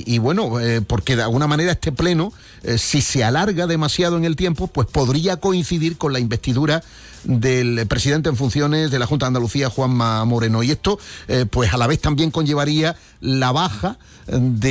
y bueno, porque de alguna manera este pleno, si se alarga demasiado en el tiempo, pues podría coincidir con la investidura del presidente en funciones de la Junta de Andalucía, Juanma Moreno. Y esto, pues a la vez también conllevaría la baja de